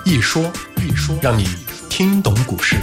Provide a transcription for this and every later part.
一说，让你听懂股市。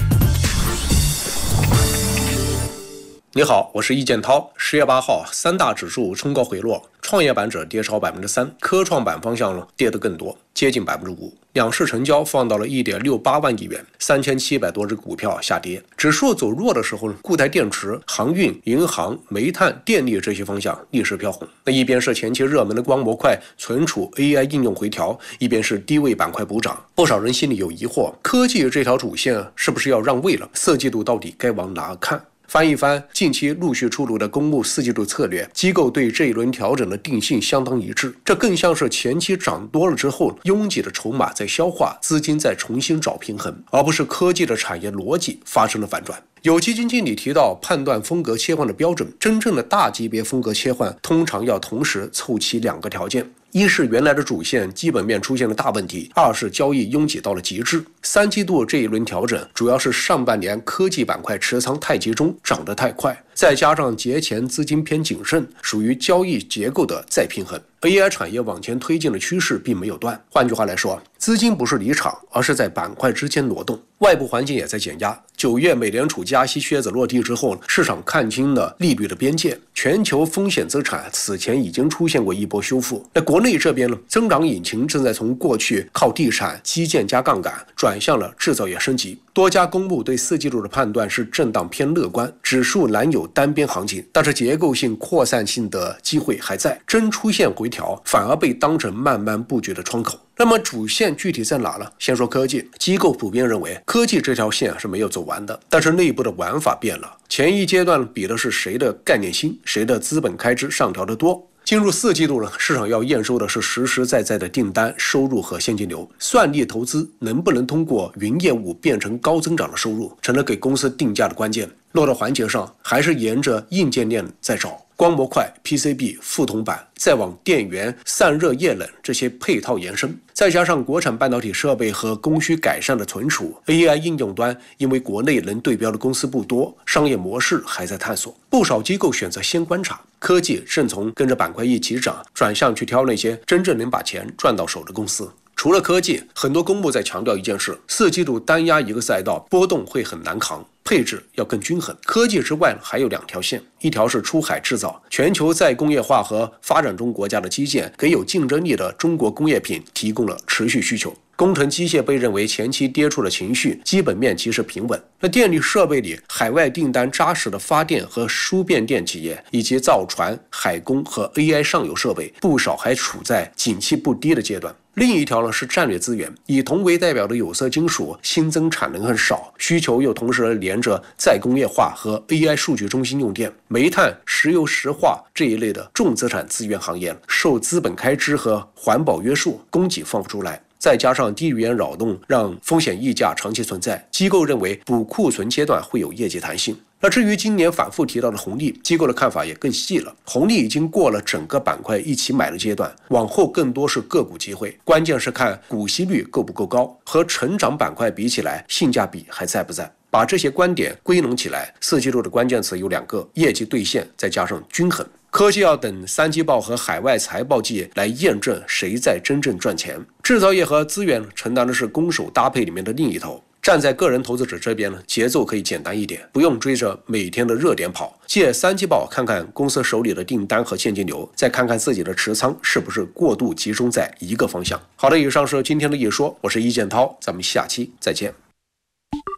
你好，我是易建涛。10月8号，三大指数冲高回落，创业板指跌超 3%， 科创板方向跌得更多，接近 5%。两市成交放到了 1.68 万亿元，3700多只股票下跌。指数走弱的时候，固态电池、航运、银行、煤炭、电力这些方向逆势飘红。那一边是前期热门的光模块、存储、AI 应用回调，一边是低位板块补涨。不少人心里有疑惑，科技这条主线是不是要让位了？4季度到底该往哪看？翻一翻近期陆续出炉的公募4季度策略，机构对这一轮调整的定性相当一致。这更像是前期涨多了之后，拥挤的筹码在消化，资金在重新找平衡，而不是科技的产业逻辑发生了反转。有基金经理提到，判断风格切换的标准，真正的大级别风格切换通常要同时凑齐2个条件：一是原来的主线基本面出现了大问题，二是交易拥挤到了极致。3季度这一轮调整，主要是上半年科技板块持仓太集中，涨得太快，再加上节前资金偏谨慎，属于交易结构的再平衡。AI 产业往前推进的趋势并没有断，换句话来说，资金不是离场，而是在板块之间挪动。外部环境也在减压。9月美联储加息靴子落地之后，市场看清了利率的边界，全球风险资产此前已经出现过一波修复。那国内这边呢，增长引擎正在从过去靠地产、基建加杠杆，转向了制造业升级。多家公募对4季度的判断是震荡偏乐观，指数难有单边行情，但是结构性扩散性的机会还在，真出现回调反而被当成慢慢布局的窗口。那么主线具体在哪呢？先说科技，机构普遍认为科技这条线是没有走完的，但是内部的玩法变了。前一阶段比的是谁的概念新，谁的资本开支上调的多。进入4季度了，市场要验收的是实实在在的订单、收入和现金流。算力投资能不能通过云业务变成高增长的收入，成了给公司定价的关键。落到环节上，还是沿着硬件链在找。光模块、PCB、副铜板，再往电源、散热、液冷这些配套延伸，再加上国产半导体设备和供需改善的存储。 AI 应用端，因为国内能对标的公司不多，商业模式还在探索，不少机构选择先观察。科技正从跟着板块一起涨，转向去挑那些真正能把钱赚到手的公司。除了科技，很多公募在强调一件事：4季度单压一个赛道，波动会很难扛，配置要更均衡。科技之外还有2条线，一条是出海制造，全球再工业化和发展中国家的基建给有竞争力的中国工业品提供了持续需求。工程机械被认为前期跌出了情绪，基本面其实平稳。那电力设备里，海外订单扎实的发电和输变电企业，以及造船、海工和 AI 上游设备，不少还处在景气不低的阶段。另一条呢是战略资源，以铜为代表的有色金属新增产能很少，需求又同时连着再工业化和 AI 数据中心用电。煤炭、石油石化这一类的重资产资源行业，受资本开支和环保约束，供给放不出来。再加上低语言扰动，让风险溢价长期存在。机构认为补库存阶段会有业绩弹性。那至于今年反复提到的红利，机构的看法也更细了。红利已经过了整个板块一起买的阶段，往后更多是个股机会，关键是看股息率够不够高，和成长板块比起来，性价比还在不在。把这些观点归拢起来，4季度的关键词有2个：业绩兑现，再加上均衡。科技要等3季报和海外财报季来验证谁在真正赚钱。制造业和资源承担的是攻守搭配里面的另一头。站在个人投资者这边呢，节奏可以简单一点，不用追着每天的热点跑。借3季报看看公司手里的订单和现金流，再看看自己的持仓是不是过度集中在一个方向。好的，以上是今天的一说，我是易建涛，咱们下期再见。